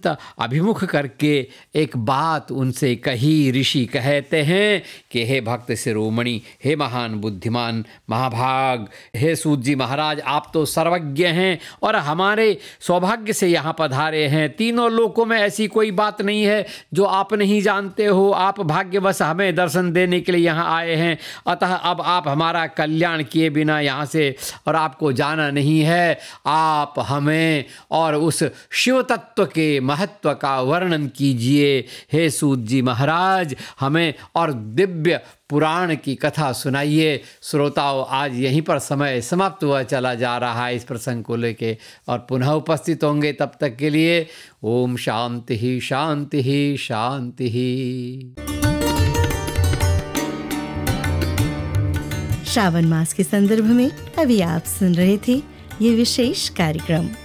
अंत अभिमुख करके एक बात उनसे कही। ऋषि कहते हैं कि हे भक्त शिरोमणि, हे महान बुद्धिमान महाभाग, हे सूत जी महाराज, आप तो सर्वज्ञ हैं और हमारे सौभाग्य से यहाँ पधारे हैं। तीनों लोकों में ऐसी कोई बात नहीं है जो आप नहीं जानते हो। आप भाग्यवश हमें दर्शन देने के लिए यहाँ आए हैं, अतः अब आप हमारा कल्याण किए बिना यहाँ से और आपको जाना नहीं है। आप हमें और उस शिव तत्व के महत्व का वर्णन कीजिए हे सूत जी महाराज, हमें और दिव्य पुराण की कथा सुनाइए। श्रोताओं, आज यहीं पर समय समाप्त हुआ चला जा रहा है इस प्रसंग को लेके, और पुनः उपस्थित होंगे। तब तक के लिए ओम शांति ही शांति ही शांति ही। श्रावण मास के संदर्भ में अभी आप सुन रहे थे ये विशेष कार्यक्रम।